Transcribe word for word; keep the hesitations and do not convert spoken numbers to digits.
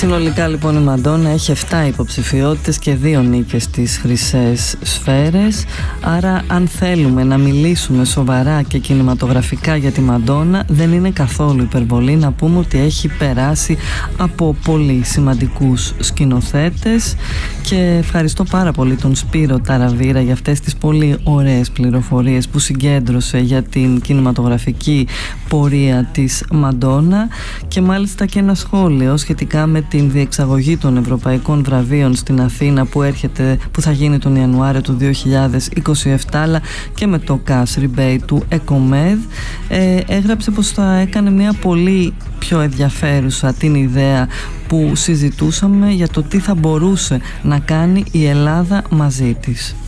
Συνολικά λοιπόν η Μαντόνα έχει επτά υποψηφιότητες και δύο νίκες στις χρυσές σφαίρες. Άρα αν θέλουμε να μιλήσουμε σοβαρά και κινηματογραφικά για τη Μαντόνα, δεν είναι καθόλου υπερβολή να πούμε ότι έχει περάσει από πολύ σημαντικούς σκηνοθέτες. Και ευχαριστώ πάρα πολύ τον Σπύρο Ταραβίρα για αυτές τις πολύ ωραίες πληροφορίες που συγκέντρωσε για την κινηματογραφική πορεία της Μαντόνα, και μάλιστα και ένα σχόλιο σχετικά με την διεξαγωγή των Ευρωπαϊκών Βραβείων στην Αθήνα που έρχεται, που θα γίνει τον Ιανουάριο του δύο χιλιάδες είκοσι επτά, αλλά και με το cash rebate του ΕΚΟΜΕΔ. Ε, έγραψε πως θα έκανε μια πολύ πιο ενδιαφέρουσα την ιδέα που συζητούσαμε για το τι θα μπορούσε να κάνει η Ελλάδα μαζί της.